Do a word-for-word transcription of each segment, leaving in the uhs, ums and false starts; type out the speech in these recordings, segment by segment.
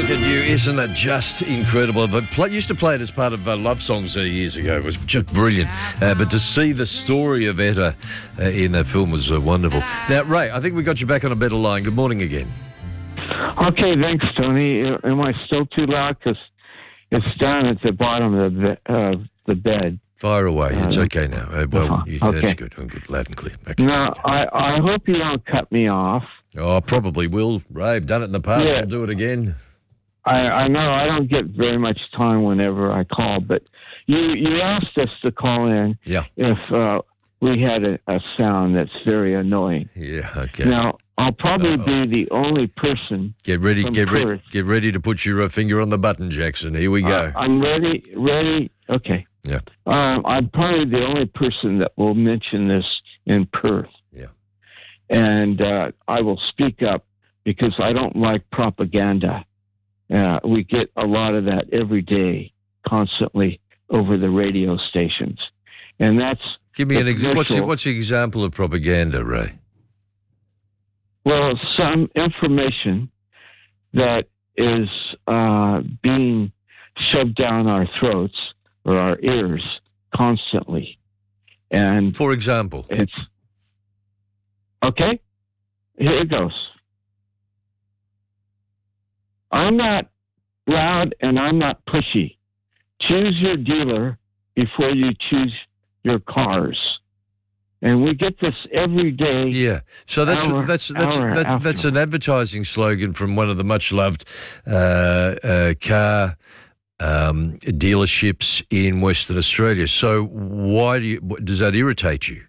Look at you, isn't that just incredible? But play, used to play it as part of uh, love songs uh, years ago. It was just brilliant. Uh, but to see the story of Etta uh, in that film was uh, wonderful. Now, Ray, I think we got you back on a better line. Good morning again. Okay, thanks, Tony. Am I still too loud? Because it's down at the bottom of the, uh, the bed. Fire away. Uh, it's okay now. Uh, well, uh-huh. you, okay. that's good. I'm good. Loud and clear. Okay. Now, I, I hope you don't cut me off. Oh, I probably will. Ray, I've done it in the past. Yeah. I'll do it again. I, I know I don't get very much time whenever I call, but you, you asked us to call in Yeah. if uh, we had a, a sound that's very annoying. Yeah, okay. Now, I'll probably Uh-oh. be the only person. Get ready, from get ready, Perth. get ready to put your uh, finger on the button, Jackson. Here we go. Uh, I'm ready, ready. Okay. Yeah. Um, I'm probably the only person that will mention this in Perth. Yeah. And uh, I will speak up because I don't like propaganda. Uh, we get a lot of that every day, constantly over the radio stations. And that's Give me the an ex- what's the, commercial- what's the example of propaganda, Ray? Well, some information that is uh, being shoved down our throats or our ears constantly. And For example. it's okay. Here it goes. I'm not loud and I'm not pushy. Choose your dealer before you choose your cars. And we get this every day. Yeah, so that's Hour, that's that's hour that's, after. that's an advertising slogan from one of the much loved uh, uh, car um, dealerships in Western Australia. So why do you does that irritate you?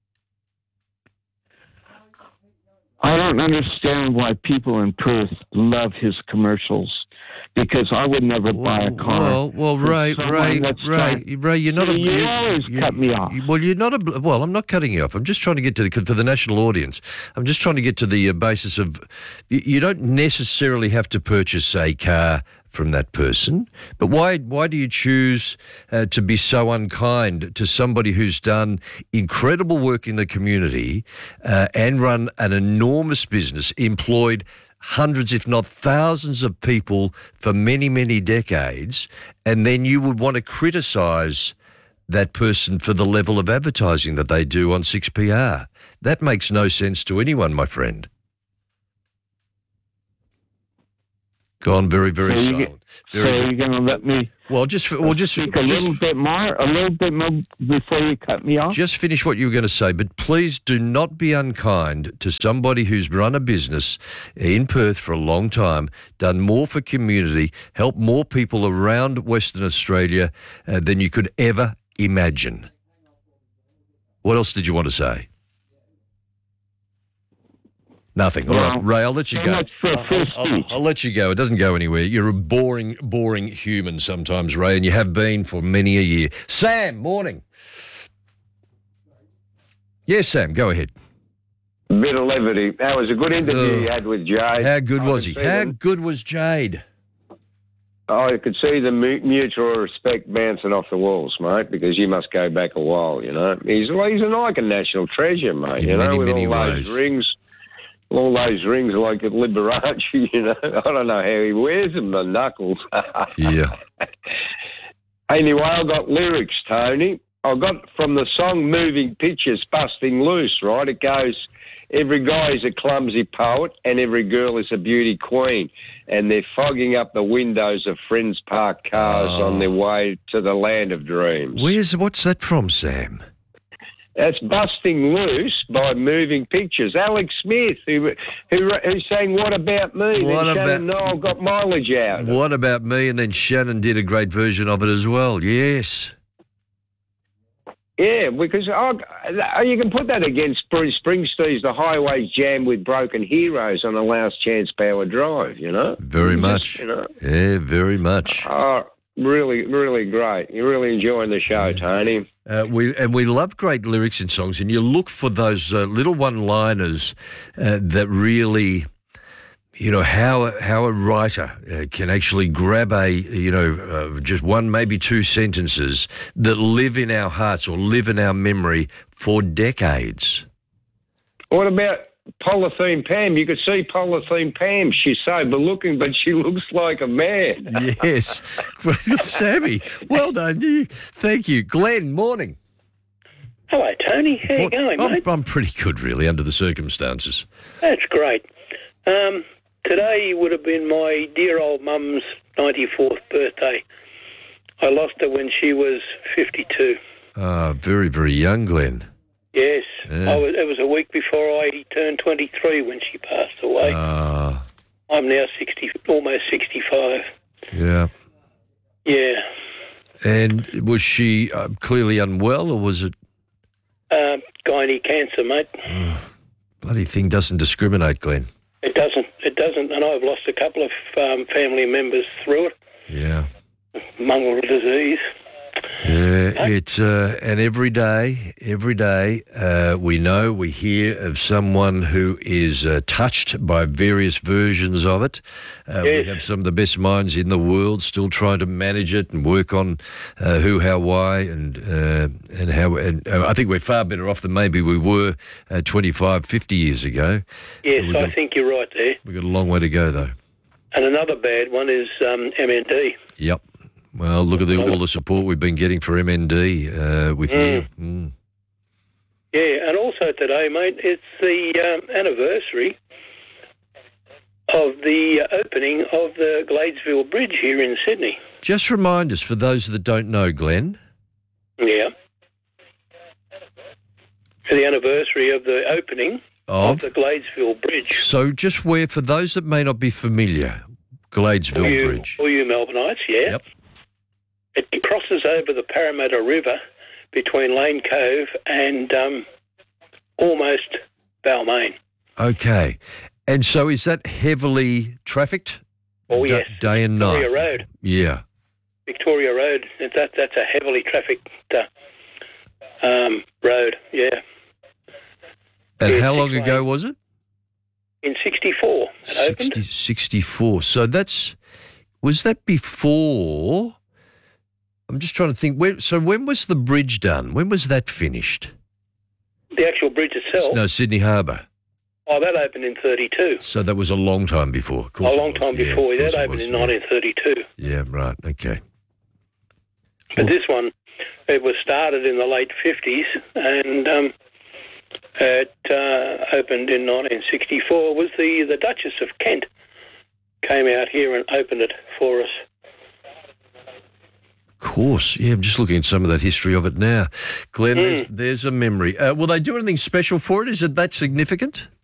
I don't understand why people in Perth love his commercials because I would never buy a car. Well, well, from Ray, someone Ray, that's Ray, got- Ray, you're not a. You always cut me off. you- well, you're not a. Well, I'm not cutting you off. I'm just trying to get to the for the national audience. I'm just trying to get to the uh, basis of. You, you don't necessarily have to purchase a car from that person, but why? Why do you choose uh, to be so unkind to somebody who's done incredible work in the community uh, and run an enormous business, employed hundreds, if not thousands of people for many, many decades, and then you would want to criticise that person for the level of advertising that they do on six P R. That makes no sense to anyone, my friend. Gone very, very So you silent. get- Very so good. you're going to let me Well, just well, just speak a just little bit more, a little bit more before you cut me off? Just finish what you were going to say, but please do not be unkind to somebody who's run a business in Perth for a long time, done more for community, helped more people around Western Australia uh, than you could ever imagine. What else did you want to say? Nothing. All right, Well, Ray, I'll let you so go. much for I'll, free I'll- speech. I'll let you go. It doesn't go anywhere. You're a boring, boring human sometimes, Ray, and you have been for many a year. Sam, morning. Yes, Sam, go ahead. Bit of levity. That was a good interview Oh. you had with Jade. How good I was could he? see How them- good was Jade? I could see the mu- mutual respect bouncing off the walls, mate, because you must go back a while, you know. He's well, he's an like a national treasure, mate, In you know, many, with many all ways. those rings, all those rings like at Liberace, you know. I don't know how he wears them, the knuckles. Yeah. Anyway, I got lyrics, Tony. I got from the song Moving Pictures, Busting Loose, right? It goes, every guy is a clumsy poet and every girl is a beauty queen. And they're fogging up the windows of friends' parked cars Oh. on their way to the land of dreams. Where's what's that from, Sam? That's Busting Loose by Moving Pictures. Alex Smith, who who, who sang What About Me? What then Shannon About- Noel got mileage out. What About Me? And then Shannon did a great version of it as well. Yes. Yeah, because I, you can put that against Bruce Springsteen's The Highways Jammed with Broken Heroes on a Last Chance Power Drive, you know? Very You much. just, you know, Yeah, very much. oh, really, really great. You're really enjoying the show, Tony. Uh, we and we love great lyrics in songs, and you look for those uh, little one-liners uh, that really, you know, how how a writer uh, can actually grab a, you know, uh, just one, maybe two sentences that live in our hearts or live in our memory for decades. What about Polythene Pam. You could see Polythene Pam. She's sober looking, but she looks like a man. Yes. Sammy, well done. You. Thank you. Glenn, morning. Hello, Tony. How you What- going, I'm, mate? I'm pretty good, really, under the circumstances. That's great. Um, today would have been my dear old mum's ninety-fourth birthday. I lost her when she was fifty-two. Ah, very, very young, Glenn. Yes, Yeah. I was, it was a week before I turned twenty-three when she passed away. Ah, I'm now sixty, almost sixty-five. yeah. Yeah. And was she uh, clearly unwell, or was it Uh, gynae cancer, mate. bloody thing doesn't discriminate, Glenn? It doesn't. It doesn't. And I've lost a couple of um, family members through it. Yeah. Mongrel disease. Yeah, it's uh, and every day, every day, uh, we know, we hear of someone who is uh, touched by various versions of it. Uh, We Yes. have some of the best minds in the world still trying to manage it and work on uh, who, how, why, and uh, and how. And uh, I think we're far better off than maybe we were uh, twenty-five, fifty years ago. Yes, we've I got- think you're right there. We've got a long way to go, though. And another bad one is um, M N D. Yep. Well, look at the, all the support we've been getting for M N D uh, with you. Mm. Yeah, and also today, mate, it's the um, anniversary of the opening of the Gladesville Bridge here in Sydney. Just remind us, for those that don't know, Glenn. Yeah. The anniversary of the opening Of? of the Gladesville Bridge. So just where, for those that may not be familiar, Gladesville All you, Bridge. all you Melbourneites, yeah. Yep. It crosses over the Parramatta River between Lane Cove and um, almost Balmain. Okay. And so is that heavily trafficked? Oh, Da- yes. Day and night? Victoria Road. Yeah. Victoria Road. That, that's a heavily trafficked uh, um, road, yeah. And Yeah, how six long ago lane. was it? In sixty-four, it opened. sixty, sixty-four. So that's, was that before? I'm just trying to think. When, so when was the bridge done? When was that finished? The actual bridge itself, No, Sydney Harbour. oh, that opened in thirty-two. So that was a long time before. Of A course it long was. time Yeah, before. of course That it opened was, in yeah. nineteen thirty-two. Yeah, right. Okay. But this one, it was started in the late fifties and um, it uh, opened in nineteen sixty-four. It was the, the Duchess of Kent came out here and opened it for us. Of course. Yeah, I'm just looking at some of that history of it now. Glenn, Hmm. there's, there's a memory. Uh, will they do anything special for it? Is it that significant?